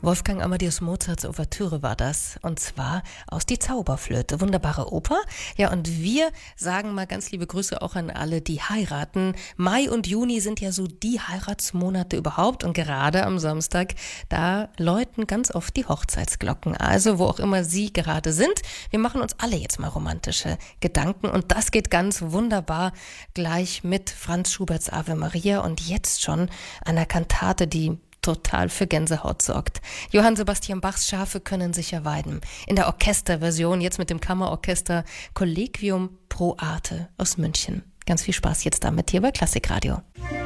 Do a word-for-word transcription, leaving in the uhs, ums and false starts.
Wolfgang Amadeus Mozarts Ouvertüre war das. Und zwar aus Die Zauberflöte. Wunderbare Oper. Ja, und wir sagen mal ganz liebe Grüße auch an alle, die heiraten. Mai und Juni sind ja so die Heiratsmonate überhaupt. Und gerade am Samstag, da läuten ganz oft die Hochzeitsglocken. Also, wo auch immer Sie gerade sind. Wir machen uns alle jetzt mal romantische Gedanken. Und das geht ganz wunderbar gleich mit Franz Schuberts Ave Maria und jetzt schon einer Kantate, die total für Gänsehaut sorgt. Johann Sebastian Bachs Schafe können sich ja weiden. In der Orchesterversion, jetzt mit dem Kammerorchester Collegium pro Arte aus München. Ganz viel Spaß jetzt damit hier bei Klassikradio.